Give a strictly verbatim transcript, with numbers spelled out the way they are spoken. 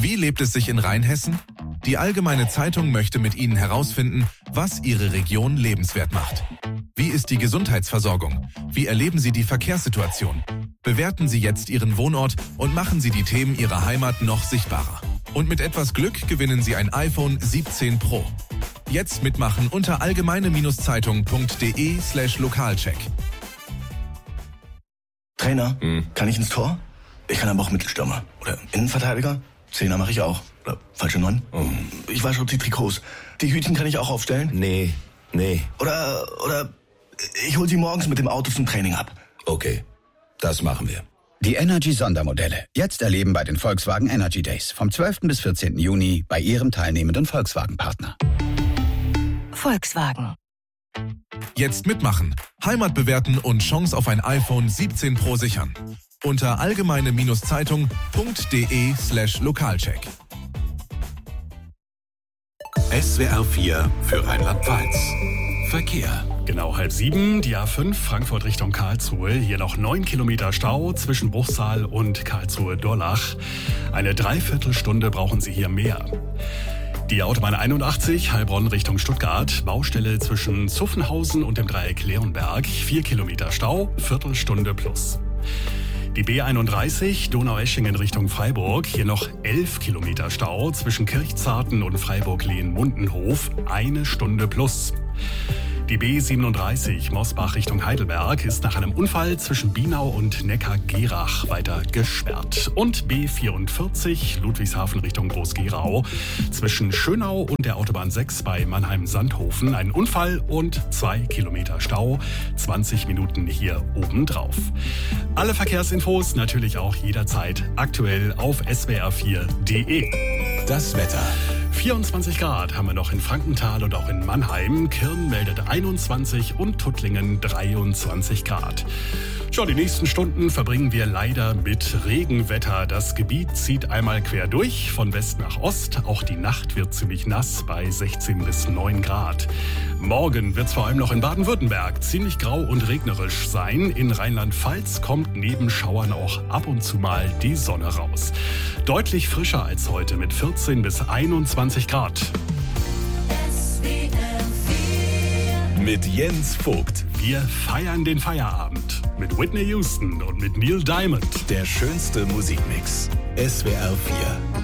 Wie lebt es sich in Rheinhessen? Die Allgemeine Zeitung möchte mit Ihnen herausfinden, was Ihre Region lebenswert macht. Wie ist die Gesundheitsversorgung? Wie erleben Sie die Verkehrssituation? Bewerten Sie jetzt Ihren Wohnort und machen Sie die Themen Ihrer Heimat noch sichtbarer. Und mit etwas Glück gewinnen Sie ein iPhone siebzehn Pro. Jetzt mitmachen unter allgemeine-zeitung.de slash Lokalcheck. Trainer, hm. kann ich ins Tor? Ich kann aber auch Mittelstürmer. Oder Innenverteidiger? Zehner mache ich auch. Oder falsche Neun? Oh. Ich wasche die Trikots. Die Hütchen kann ich auch aufstellen? Nee, nee. Oder, oder ich hol sie morgens mit dem Auto zum Training ab. Okay, das machen wir. Die Energy-Sondermodelle. Jetzt erleben bei den Volkswagen Energy Days. Vom zwölften bis vierzehnten Juni bei Ihrem teilnehmenden Volkswagen-Partner. Volkswagen. Jetzt mitmachen. Heimat bewerten und Chance auf ein iPhone siebzehn Pro sichern. Unter allgemeine-zeitung.de slash Lokalcheck. S W R vier für Rheinland-Pfalz. Verkehr. Genau halb sieben, die A fünf Frankfurt Richtung Karlsruhe. Hier noch neun Kilometer Stau zwischen Bruchsal und Karlsruhe-Dorlach. Eine Dreiviertelstunde brauchen Sie hier mehr. Die Autobahn einundachtzig, Heilbronn Richtung Stuttgart. Baustelle zwischen Zuffenhausen und dem Dreieck Leonberg. Vier Kilometer Stau, Viertelstunde plus. Die B einunddreißig, Donaueschingen Richtung Freiburg. Hier noch elf Kilometer Stau zwischen Kirchzarten und Freiburg-Lehn-Mundenhof. Eine Stunde plus. Die B siebenunddreißig, Mosbach Richtung Heidelberg, ist nach einem Unfall zwischen Bienau und Neckar-Gerach weiter gesperrt. Und B vierundvierzig, Ludwigshafen Richtung Groß-Gerau, zwischen Schönau und der Autobahn sechs bei Mannheim-Sandhofen. Ein Unfall und zwei Kilometer Stau, zwanzig Minuten hier obendrauf. Alle Verkehrsinfos natürlich auch jederzeit aktuell auf s w r vier punkt d e. Das Wetter. vierundzwanzig Grad haben wir noch in Frankenthal und auch in Mannheim. Kirn meldet einundzwanzig und Tuttlingen dreiundzwanzig Grad. Schon die nächsten Stunden verbringen wir leider mit Regenwetter. Das Gebiet zieht einmal quer durch, von West nach Ost. Auch die Nacht wird ziemlich nass bei sechzehn bis neun Grad. Morgen wird es vor allem noch in Baden-Württemberg ziemlich grau und regnerisch sein. In Rheinland-Pfalz kommt neben Schauern auch ab und zu mal die Sonne raus. Deutlich frischer als heute mit vierzehn bis einundzwanzig Grad. Mit Jens Vogt. Wir feiern den Feierabend mit Whitney Houston und mit Neil Diamond. Der schönste Musikmix. S W R vier.